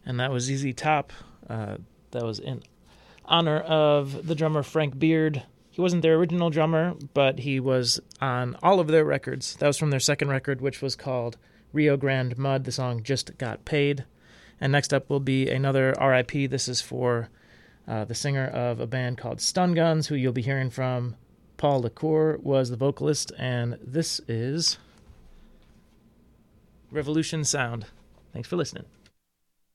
And that was ZZ Top. That was in honor of the drummer Frank Beard. He wasn't their original drummer, but he was on all of their records. That was from their second record, which was called Rio Grande Mud. The song Just Got Paid. And next up will be another R.I.P. This is for the singer of a band called Stun Guns, who you'll be hearing from. Paul LaCour was the vocalist, and this is Revolution Sound. Thanks for listening.